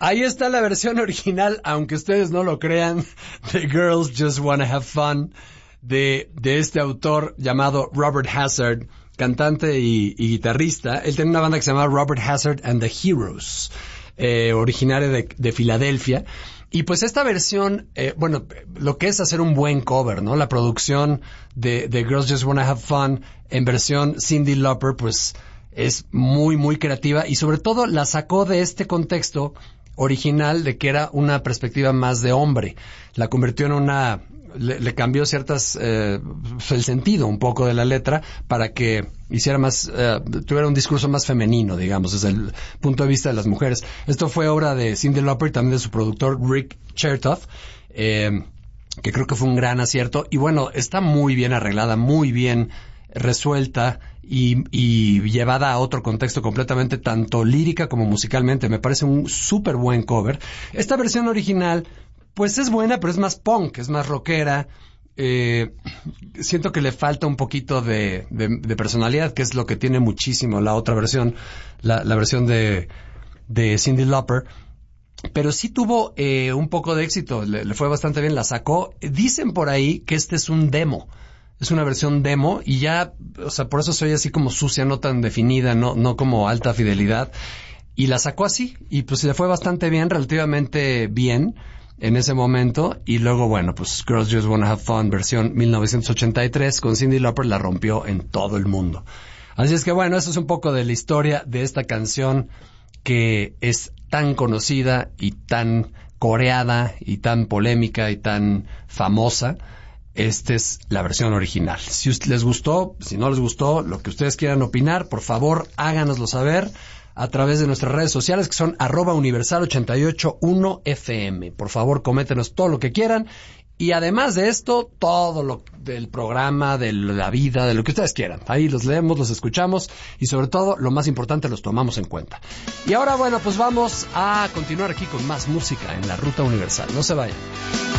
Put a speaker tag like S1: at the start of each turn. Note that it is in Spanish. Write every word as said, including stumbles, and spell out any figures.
S1: Ahí está la versión original, aunque ustedes no lo crean, de Girls Just Wanna Have Fun, de, de este autor llamado Robert Hazard, cantante y, y guitarrista. Él tenía una banda que se llamaba Robert Hazard and the Heroes, eh, originaria de, de Filadelfia. Y pues esta versión, eh, bueno, lo que es hacer un buen cover, ¿no? La producción de, de Girls Just Wanna Have Fun en versión Cyndi Lauper, pues es muy, muy creativa y sobre todo la sacó de este contexto original de que era una perspectiva más de hombre. La convirtió en una... Le, le cambió ciertas... Eh, el sentido un poco de la letra para que hiciera más... Eh, tuviera un discurso más femenino, digamos, desde el punto de vista de las mujeres. Esto fue obra de Cyndi Lauper y también de su productor Rick Chertoff, eh, que creo que fue un gran acierto. Y bueno, está muy bien arreglada, muy bien resuelta y, y llevada a otro contexto completamente, tanto lírica como musicalmente. Me parece un súper buen cover. Esta versión original, pues es buena, pero es más punk, es más rockera. Eh, siento que le falta un poquito de, de, de personalidad, que es lo que tiene muchísimo la otra versión, la, la versión de, de Cyndi Lauper. Pero sí tuvo eh, un poco de éxito, le, le fue bastante bien, la sacó. Dicen por ahí que este es un demo. Es una versión demo y ya, o sea, por eso soy así como sucia, no tan definida, no, no como alta fidelidad. Y la sacó así y pues le fue bastante bien, relativamente bien en ese momento. Y luego, bueno, pues Girls Just Wanna Have Fun, versión mil novecientos ochenta y tres, con Cyndi Lauper, la rompió en todo el mundo. Así es que bueno, eso es un poco de la historia de esta canción que es tan conocida y tan coreada y tan polémica y tan famosa. Esta es la versión original. Si les gustó, si no les gustó, lo que ustedes quieran opinar, por favor, háganoslo saber a través de nuestras redes sociales, que son arroba universal ochenta y ocho uno F M. Por favor, coméntenos todo lo que quieran. Y además de esto, todo lo del programa, de la vida, de lo que ustedes quieran. Ahí los leemos, los escuchamos y sobre todo, lo más importante, los tomamos en cuenta. Y ahora, bueno, pues vamos a continuar aquí con más música en la Ruta Universal. No se vayan.